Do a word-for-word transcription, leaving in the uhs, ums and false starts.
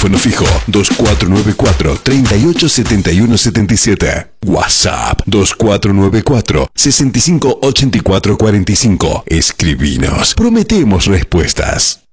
Teléfono fijo dos cuatro nueve cuatro, tres ocho siete uno siete siete. WhatsApp dos cuatro nueve cuatro, seis cinco ocho cuatro cuatro cinco. Escribinos. Prometemos respuestas.